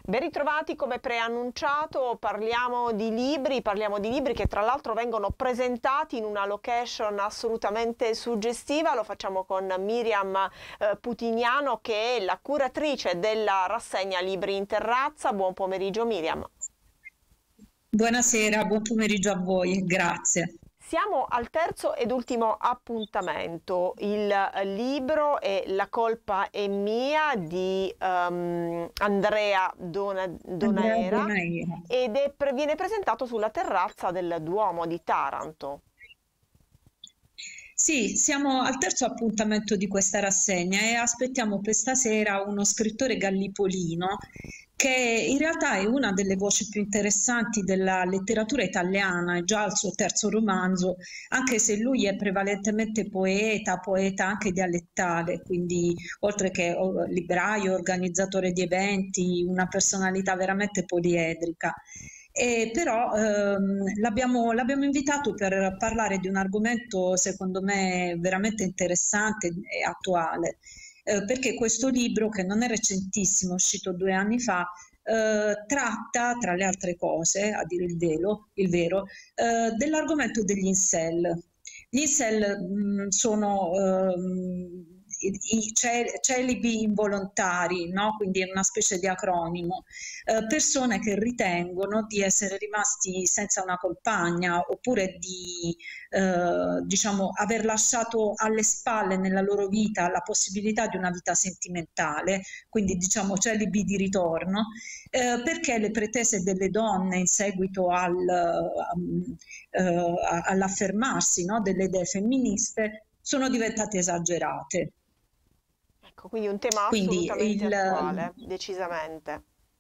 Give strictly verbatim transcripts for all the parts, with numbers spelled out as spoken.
Ben ritrovati, come preannunciato parliamo di libri, parliamo di libri che tra l'altro vengono presentati in una location assolutamente suggestiva. Lo facciamo con Miriam eh, Putignano, che è la curatrice della rassegna Libri in Terrazza. Buon pomeriggio Miriam. Buonasera, buon pomeriggio a voi, grazie. Siamo al terzo ed ultimo appuntamento. Il libro è La colpa è mia di um, Andrea Dona, Andrea Donaera Bonaira. ed è, pre- viene presentato sulla terrazza del Duomo di Taranto. Sì, siamo al terzo appuntamento di questa rassegna e aspettiamo per stasera uno scrittore gallipolino che in realtà è una delle voci più interessanti della letteratura italiana, è già al suo terzo romanzo, anche se lui è prevalentemente poeta, poeta anche dialettale, quindi oltre che oh, libraio, organizzatore di eventi, una personalità veramente poliedrica. E però ehm, l'abbiamo, l'abbiamo invitato per parlare di un argomento secondo me veramente interessante e attuale, eh, perché questo libro, che non è recentissimo, è uscito due anni fa, eh, tratta, tra le altre cose, a dire il vero, il vero eh, dell'argomento degli incel. Gli incel mh, sono ehm, i, i ce- celibi involontari, no? Quindi è una specie di acronimo, eh, persone che ritengono di essere rimasti senza una compagna oppure di eh, diciamo aver lasciato alle spalle nella loro vita la possibilità di una vita sentimentale, quindi diciamo celibi di ritorno, eh, perché le pretese delle donne in seguito al, um, eh, all'affermarsi, no, delle idee femministe sono diventate esagerate. Ecco, quindi un tema Quindi assolutamente il, attuale, decisamente.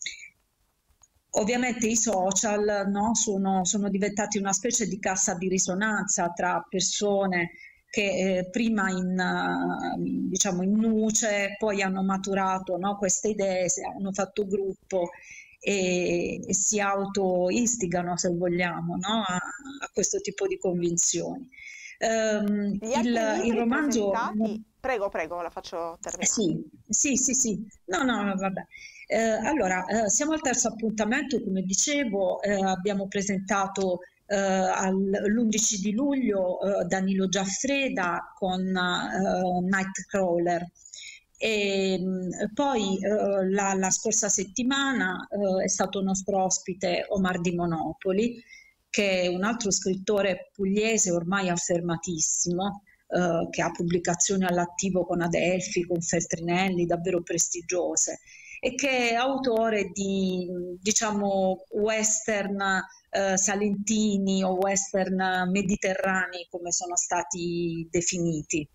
Ovviamente i social, no, sono, sono diventati una specie di cassa di risonanza tra persone che eh, prima in, eh, diciamo in nuce, poi hanno maturato, no, queste idee, si- hanno fatto gruppo e, e si auto-istigano, se vogliamo, no, a, a questo tipo di convinzioni. Ehm, Gli il, altri il libri romanzo... presentati, prego, prego, la faccio Eh terminare. Sì, sì, sì, sì. No, no, no, vabbè. Eh, allora, eh, siamo al terzo appuntamento, come dicevo, eh, abbiamo presentato eh, al- l'undici di luglio eh, Danilo Giaffreda con eh, Nightcrawler. E, mh, poi eh, la, la scorsa settimana eh, è stato nostro ospite Omar Di Monopoli, che è un altro scrittore pugliese ormai affermatissimo, eh, che ha pubblicazioni all'attivo con Adelphi, con Feltrinelli, davvero prestigiose, e che è autore di, diciamo, western eh, salentini o western mediterranei, come sono stati definiti.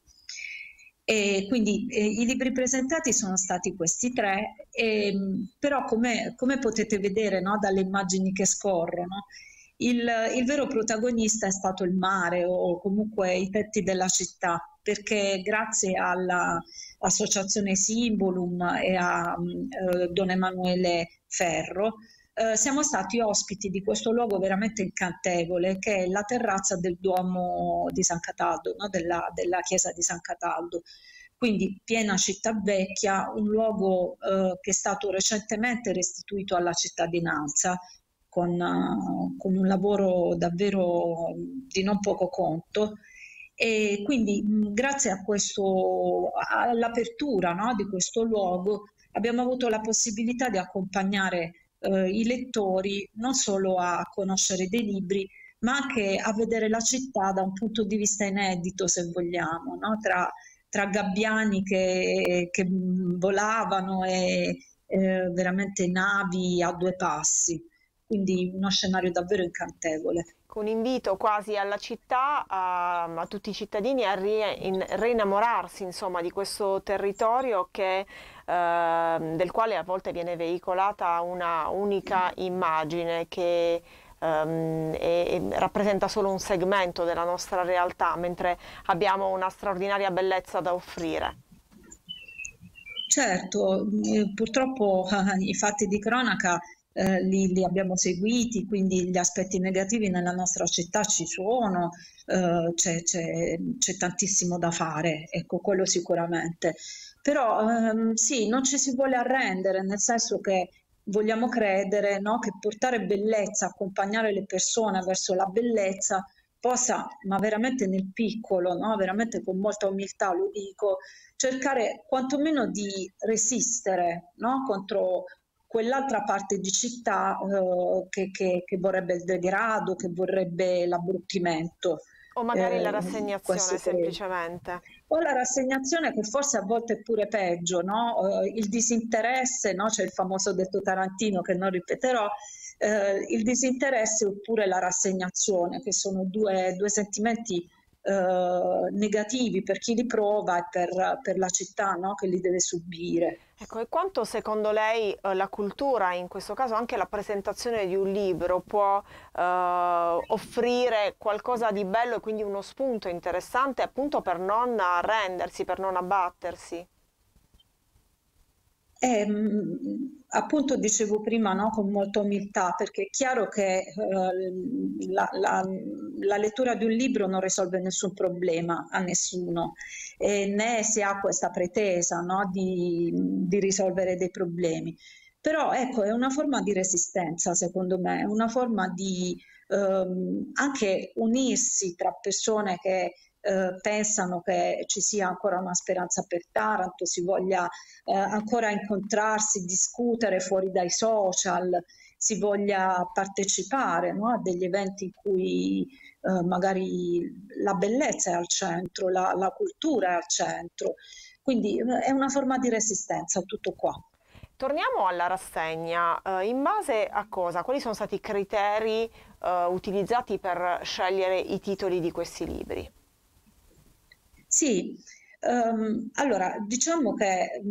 E quindi eh, i libri presentati sono stati questi tre, e, però come, come potete vedere, no, dalle immagini che scorrono, il, il vero protagonista è stato il mare o comunque i tetti della città, perché grazie all'associazione Simbolum e a eh, Don Emanuele Ferro eh, siamo stati ospiti di questo luogo veramente incantevole, che è la terrazza del Duomo di San Cataldo, no? della, della chiesa di San Cataldo. Quindi piena città vecchia, un luogo eh, che è stato recentemente restituito alla cittadinanza con, uh, con un lavoro davvero di non poco conto. E quindi mh, grazie a questo, all'apertura, no, di questo luogo abbiamo avuto la possibilità di accompagnare eh, i lettori non solo a conoscere dei libri, ma anche a vedere la città da un punto di vista inedito, se vogliamo, no? Tra, tra gabbiani che, che volavano e eh, veramente navi a due passi. Quindi uno scenario davvero incantevole. Con invito quasi alla città, a, a tutti i cittadini a ri- in- reinnamorarsi, insomma, di questo territorio che, ehm, del quale a volte viene veicolata una unica immagine che ehm, è- è- rappresenta solo un segmento della nostra realtà, mentre abbiamo una straordinaria bellezza da offrire. Certo, eh, purtroppo eh, i fatti di cronaca eh, li, li abbiamo seguiti, quindi gli aspetti negativi nella nostra città ci sono, eh, c'è, c'è- c'è tantissimo da fare, ecco, quello sicuramente. Però ehm, sì, non ci si vuole arrendere, nel senso che vogliamo credere, no, che portare bellezza, accompagnare le persone verso la bellezza possa, ma veramente nel piccolo, no, veramente con molta umiltà lo dico, cercare quantomeno di resistere, no, contro quell'altra parte di città eh, che, che- che vorrebbe il degrado, che vorrebbe l'abbruttimento. O magari la Eh, rassegnazione questo credo. semplicemente. O la rassegnazione che forse a volte è pure peggio, no? Eh, il disinteresse, no? C'è il famoso detto tarantino che non ripeterò, eh, il disinteresse oppure la rassegnazione, che sono due, due sentimenti eh, negativi per chi li prova e per, per la città, no? Che li deve subire. Ecco, e quanto secondo lei eh, la cultura, in questo caso anche la presentazione di un libro, può eh, offrire qualcosa di bello e quindi uno spunto interessante appunto per non arrendersi, per non abbattersi? Eh, mh, appunto dicevo prima, no, con molta umiltà, perché è chiaro che eh, la, la- la lettura di un libro non risolve nessun problema a nessuno, e né si ha questa pretesa, no, di, di risolvere dei problemi. Però ecco, è una forma di resistenza, secondo me, è una forma di ehm, anche unirsi tra persone che eh, pensano che ci sia ancora una speranza per Taranto, si voglia eh, ancora incontrarsi, discutere fuori dai social, si voglia partecipare, no, a degli eventi in cui eh, magari la bellezza è al centro, la, la cultura è al centro. Quindi eh, è una forma di resistenza, tutto qua. Torniamo alla rassegna. Eh, in base a cosa? Quali sono stati i criteri eh, utilizzati per scegliere i titoli di questi libri? Sì, ehm, allora diciamo che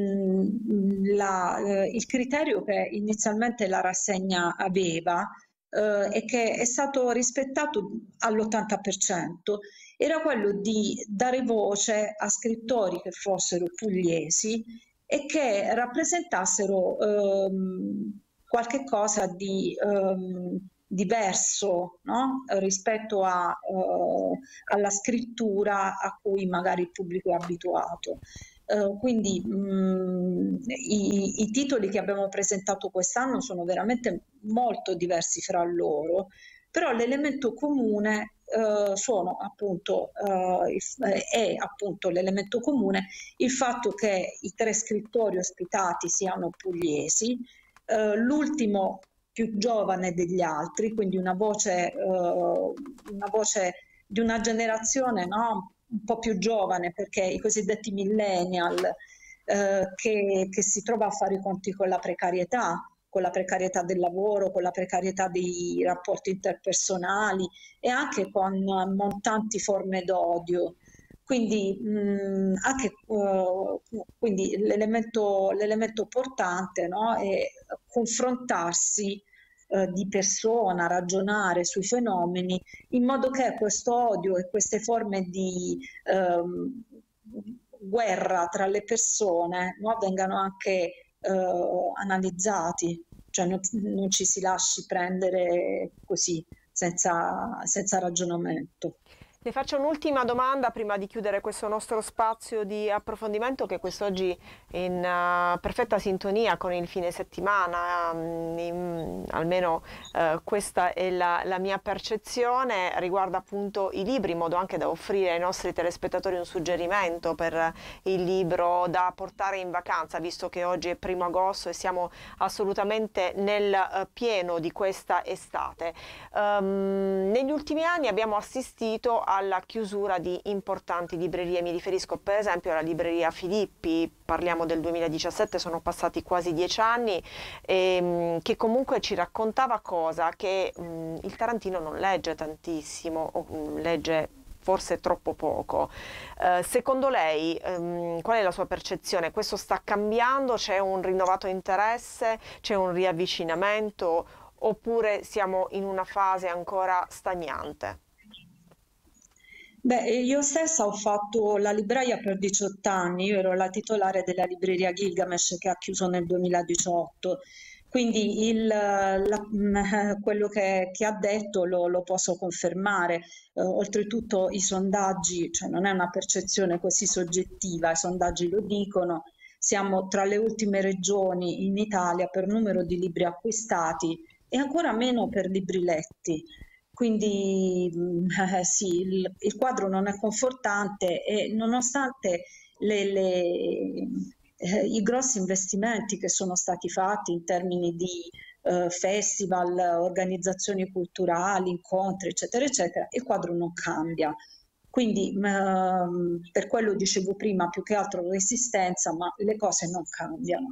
mh, la- eh, il criterio che inizialmente la rassegna aveva eh, e che è stato rispettato all'ottanta per cento era quello di dare voce a scrittori che fossero pugliesi e che rappresentassero ehm, qualche cosa di ehm, diverso, no? Rispetto a, eh, alla scrittura a cui magari il pubblico è abituato. Eh, quindi mh, i, i titoli che abbiamo presentato quest'anno sono veramente molto diversi fra loro, però l'elemento comune eh, sono appunto, eh, il- eh, è appunto l'elemento comune il fatto che i tre scrittori ospitati siano pugliesi, eh, l'ultimo più giovane degli altri, quindi una voce, eh, una voce di una generazione, no, un po' più giovane, perché i cosiddetti millennial, eh, che, che si trova a fare i conti con la precarietà, con la precarietà del lavoro, con la precarietà dei rapporti interpersonali e anche con montanti forme d'odio. Quindi, mh, anche, eh, quindi l'elemento, l'elemento portante, no, è confrontarsi eh, di persona, ragionare sui fenomeni in modo che questo odio e queste forme di ehm, guerra tra le persone, no, vengano anche eh, analizzati, cioè non, non ci si lasci prendere così, senza, senza ragionamento. Le faccio un'ultima domanda prima di chiudere questo nostro spazio di approfondimento che quest'oggi è in uh, perfetta sintonia con il fine settimana, um, in- almeno uh, questa è la, la mia percezione, riguarda appunto i libri, in modo anche da offrire ai nostri telespettatori un suggerimento per il libro da portare in vacanza, visto che oggi è primo agosto e siamo assolutamente nel uh, pieno di questa estate. Um, negli ultimi anni abbiamo assistito alla chiusura di importanti librerie, mi riferisco per esempio alla libreria Filippi, parliamo del duemiladiciassette, sono passati quasi dieci anni, ehm, che comunque ci raccontava cosa? Che mh, il tarantino non legge tantissimo, o mh, legge forse troppo poco. Eh, secondo lei, ehm, qual è la sua percezione? Questo sta cambiando? C'è un rinnovato interesse? C'è un riavvicinamento? Oppure siamo in una fase ancora stagnante? Beh, io stessa ho fatto la libraia per diciotto anni, io ero la titolare della libreria Gilgamesh che ha chiuso nel duemiladiciotto, quindi il, la- mm, quello che, che ha detto lo, lo posso confermare. Eh, oltretutto i sondaggi, cioè non è una percezione così soggettiva, i sondaggi lo dicono, siamo tra le ultime regioni in Italia per numero di libri acquistati e ancora meno per libri letti. Quindi eh, sì, il, il quadro non è confortante e nonostante le, le, eh, i grossi investimenti che sono stati fatti in termini di eh, festival, organizzazioni culturali, incontri, eccetera, eccetera, il quadro non cambia. Quindi ehm, per quello dicevo prima, più che altro resistenza, ma le cose non cambiano.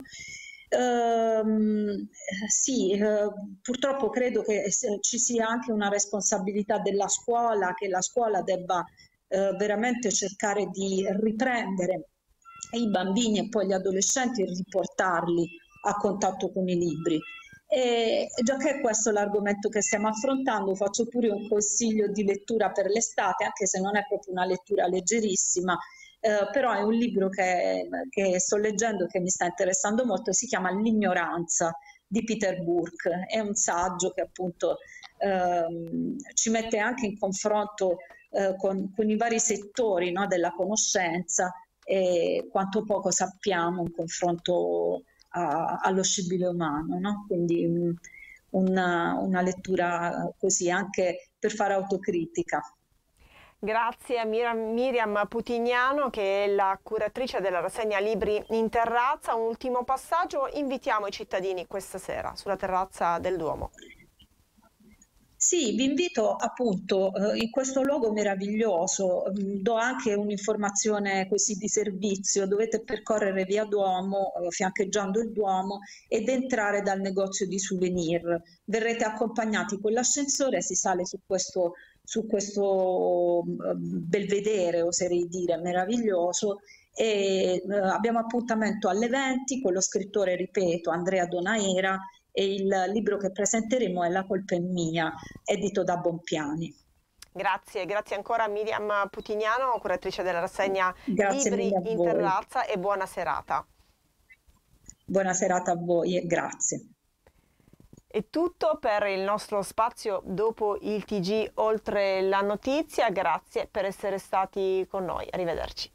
Ehm, sì, eh, purtroppo credo che se- ci sia anche una responsabilità della scuola, che la scuola debba eh, veramente cercare di riprendere i bambini e poi gli adolescenti e riportarli a contatto con i libri. E già che questo è l'argomento che stiamo affrontando, faccio pure un consiglio di lettura per l'estate, anche se non è proprio una lettura leggerissima, eh, però è un libro che, che sto leggendo che mi sta interessando molto, si chiama L'ignoranza di Peter Burke. È un saggio che appunto ehm, ci mette anche in confronto eh, con, con i vari settori, no, della conoscenza e quanto poco sappiamo in confronto a, allo scibile umano, no? Quindi mh, una, una lettura così anche per fare autocritica. Grazie a Miriam, Miriam Putignano, che è la curatrice della rassegna Libri in Terrazza. Un ultimo passaggio: invitiamo i cittadini questa sera sulla terrazza del Duomo. Sì, vi invito appunto eh, in questo luogo meraviglioso, mm, do anche un'informazione così di servizio, dovete percorrere via Duomo, eh, fiancheggiando il Duomo ed entrare dal negozio di souvenir. Verrete accompagnati con l'ascensore, si sale su questo, su questo eh, belvedere, oserei dire, meraviglioso e eh, abbiamo appuntamento alle venti con lo scrittore, ripeto, Andrea Donaera e il libro che presenteremo è La colpa è mia, edito da Bompiani. Grazie, grazie ancora a Miriam Putignano, curatrice della rassegna Grazie Libri mille a in voi. Terrazza, e buona serata. Buona serata a voi e grazie. È tutto per il nostro spazio dopo il T G Oltre la notizia. Grazie per essere stati con noi. Arrivederci.